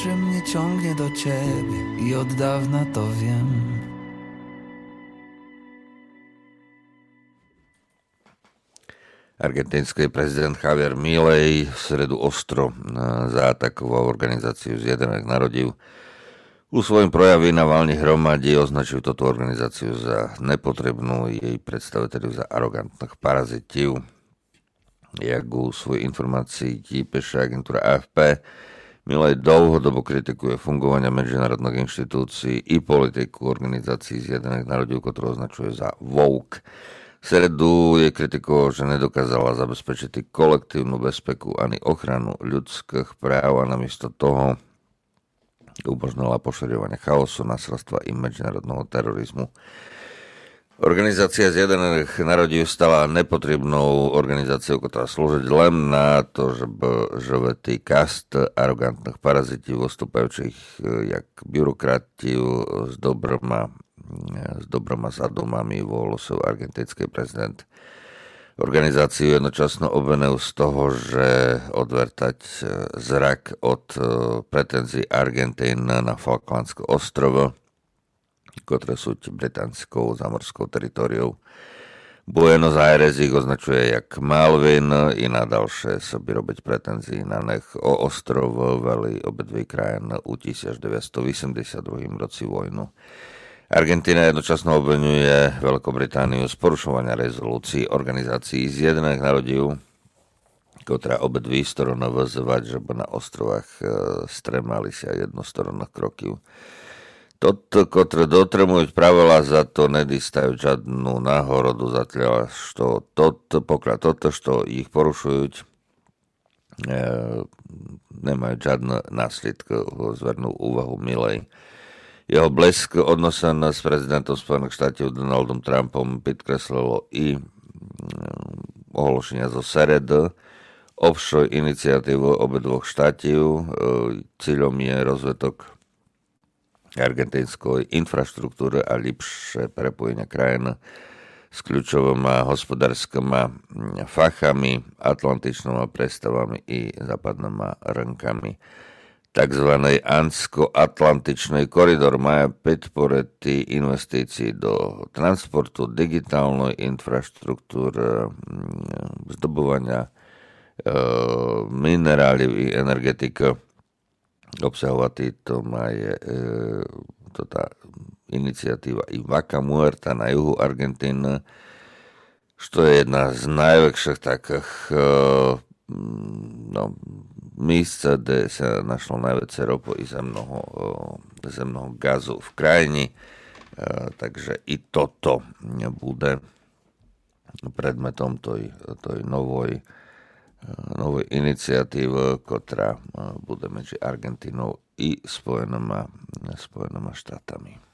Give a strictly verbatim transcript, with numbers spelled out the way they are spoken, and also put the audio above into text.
że mnie ciągnie do ciebie i od dawna to wiem. Argentínsky prezident Javier Milei v sredu ostro zaatakoval Organizáciu zjednotených národov. U svojom projaví na valných hromadí označujú túto organizáciu za nepotrebnú, jej predstaviteľov za arogantných parazitív. Jak u svojich informácií píše agentúra á ef pé, Milei dlhodobo kritikuje fungovanie medzinárodných inštitúcií i politiku Organizácií zjednotených národov, ktorú označuje za woke. V sredu je kritikou, že nedokázala zabezpečiť kolektívnu bezpeku ani ochranu ľudských práv a namiesto toho umožnila pošerovanie chaosu, násilstva i medzinárodného terorizmu. Organizácia zjednotených národov stala nepotrebnou organizáciou, ktorá slúžiť len na to, že žvetý kast arogantných parazitov, vystupujúcich jak byrokratiu s dobroma s dobroma zadumami volil sa argentínsky prezident. Organizáciu jednočasno obvinil z toho, že odvrtať zrak od pretenzií Argentín na Falklandské ostrovo, ktoré sú británskou zamorskou teritoriou. Buenos Aires ich označuje jak Malvin i na dalšie sobie robiť pretenzii na nech o ostrov veli obidve krajín u devätnásťstoosemdesiatdva roci vojnu. Argentína jednočasno obviňuje Veľkobritániu z porušovania rezolúcií Organizácií zjednotených národov, ktorá obidve strany vyzývať, že na ostrovách stremali sa jednostranných krokov. Toto, ktoré dotrmujú pravila, za to nedístajú žiadnu náhorodu, zatiaľ, što toto, pokiaľ toto, što ich porušujú, e, nemajú žiadne následky, zvernú úvahu Milei. Jeho blesk odnosen s prezidentom Spojených štátov Donaldom Trumpom podkreslilo i ohlášenia zo Seredy, offshore iniciatívu obidvoch štátov. Cieľom je rozvetok argentínskej infraštruktúry a lepšie prepojenia krajín s kľúčovými hospodárskymi fachami, atlantičnými prestavami i západnými rnkami. Takzvaný Andsko-atlantičný koridor má podporiť investícií do transportu, digitálnej infraštruktúry, zdobovania e, mineráliv i energetika. Obsahovať to má je e, to tá iniciatíva i Vaca Muerta na juhu Argentíny, što je jedna z najväčších takých e, no, místa, kde sa našlo najväčšie ropo i zemného, zemného gazu v krajine. Takže i toto bude predmetom toj, toj novoj, novoj iniciatívy, ktorá bude medzi Argentínou i Spojenými, Spojenými štátami.